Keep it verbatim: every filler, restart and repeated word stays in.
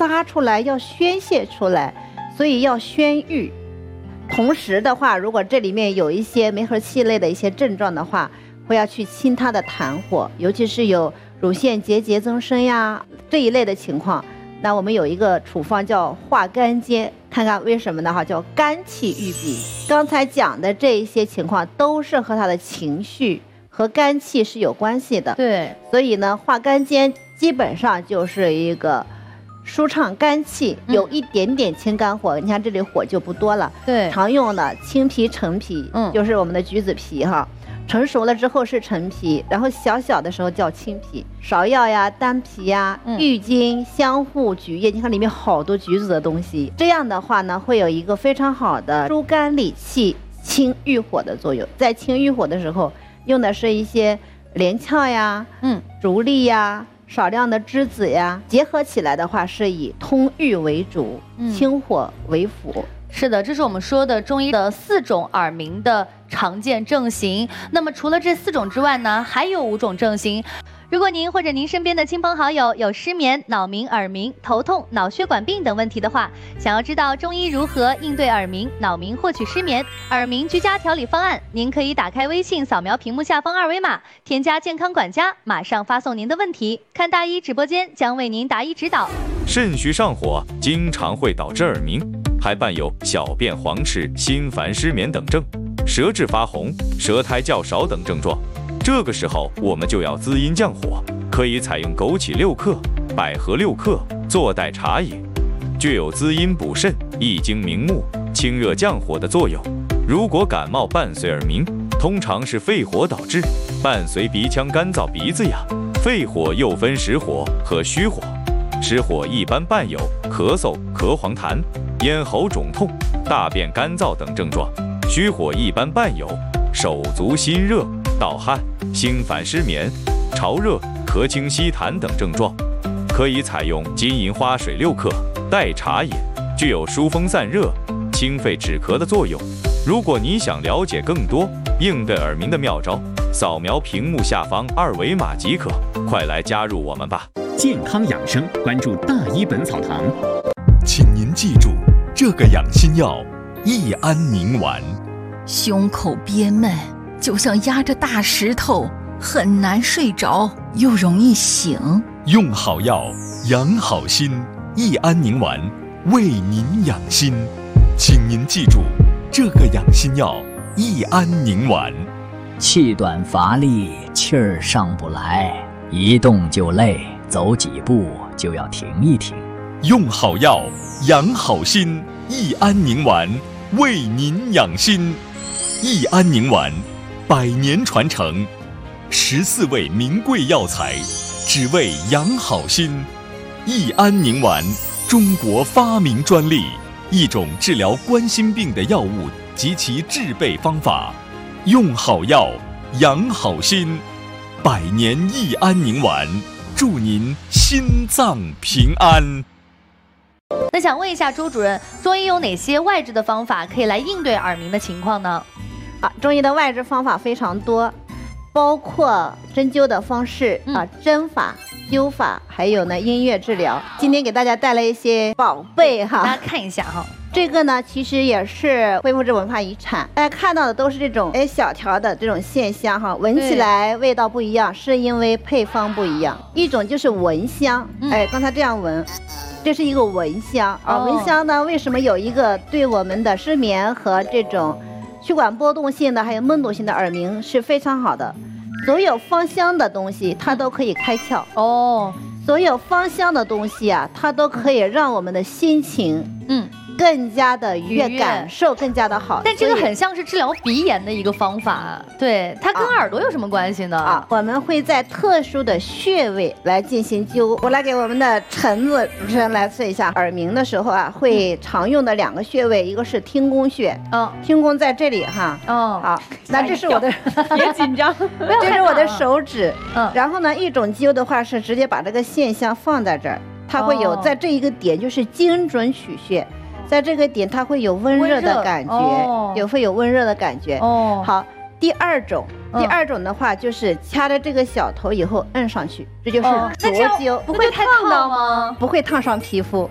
撒出来，要宣泄出来，所以要宣郁。同时的话，如果这里面有一些梅核气类的一些症状的话，会要去清它的痰火，尤其是有乳腺结节增生呀这一类的情况，那我们有一个处方叫化肝煎，看看为什么呢？哈，叫肝气郁闭。刚才讲的这一些情况都是和他的情绪和肝气是有关系的。 对， 所以呢，化肝煎基本上就是一个舒畅肝气，有一点点清肝火。嗯、你看这里火就不多了。 对， 常用的青皮、陈皮，嗯，就是我们的橘子皮哈。成熟了之后是陈皮，然后小小的时候叫青皮。芍药呀、丹皮呀、郁金、香附、菊叶，你看里面好多橘子的东西。这样的话呢，会有一个非常好的疏肝理气、清郁火的作用。在清郁火的时候，用的是一些连翘呀、嗯、竹沥呀、少量的栀子呀，结合起来的话是以通郁为主，清火为辅。 是的，这是我们说的中医的四种耳鸣的常见症型。那么除了这四种之外呢，还有五种症型。如果您或者您身边的亲朋好友有失眠、脑鸣、耳鸣、头痛、脑血管病等问题的话，想要知道中医如何应对耳鸣、脑鸣获取失眠、耳鸣居家调理方案，您可以打开微信，扫描屏幕下方二维码，添加健康管家，马上发送您的问题，看大医直播间将为您答疑指导。 肾虚上火经常会导致耳鸣，还伴有小便黄赤、心烦失眠等症，舌质发红、舌苔较少等症状。这个时候我们就要滋阴降火，可以采用枸杞六克、百合六克做代茶饮，具有滋阴补肾、益精明目、清热降火的作用。如果感冒伴随耳鸣，通常是肺火导致，伴随鼻腔干燥、鼻子痒。肺火又分实火和虚火，实火一般伴有咳嗽、咳黄痰、咽喉肿痛、大便干燥等症状；虚火一般伴有手足心热、盗汗、心烦失眠、潮热、咳清稀痰等症状。可以采用金银花水六克代茶饮，具有疏风散热、清肺止咳的作用。如果你想了解更多应对耳鸣的妙招，扫描屏幕下方二维码即可，快来加入我们吧！ 健康养生，关注大医本草堂。 请您记住这个养心药益安宁丸。 胸口憋闷，就像压着大石头，很难睡着，又容易醒。 用好药，养好心，益安宁丸为您养心。请您记住这个养心药益安宁丸。 气短乏力，气儿上不来，一动就累，走几步就要停一停。 用好药，养好心，益安宁丸为您养心。益安宁丸，百年传承，十四味名贵药材，只为养好心。益安宁丸，中国发明专利，一种治疗冠心病的药物及其制备方法。用好药，养好心，百年益安宁丸，祝您心脏平安。 那想问一下周主任，中医有哪些外治的方法可以来应对耳鸣的情况呢？ 啊，中医的外治方法非常多，包括针灸的方式、嗯、啊，针法、灸法，还有呢音乐治疗。今天给大家带来一些宝贝哈， 大家看一下哈。 这个呢，其实也是恢复之文化遗产。大家看到的都是这种哎小条的这种线香哈，闻起来味道不一样，是因为配方不一样。一种就是蚊香，嗯、哎，刚才这样闻，这是一个蚊香啊。哦、蚊香呢，为什么有一个对我们的失眠和这种血管波动性的还有闷堵性的耳鸣是非常好的？所有芳香的东西它都可以开窍哦，所有芳香的东西啊，它都可以让我们的心情嗯。更加的愉悦，感受更加的好。 但这个很像是治疗鼻炎的一个方法，对，它跟耳朵有什么关系呢？ 啊，我们会在特殊的穴位来进行灸。我来给我们的橙子主持人来测一下，耳鸣的时候啊，会常用的两个穴位，一个是听宫穴，嗯、哦，听宫在这里哈，哦，好，那这是我的， 别紧张， 这是我的手指，嗯，然后呢，一种灸的话是直接把这个线香放在这儿，它会有在这一个点就是精准取穴。在这个点，它会有温热的感觉，哦、有会有温热的感觉。哦，好，第二种，第二种的话就是掐着这个小头以后摁上去，这就是灼灸， 不会太烫到吗？ 不会烫伤皮肤。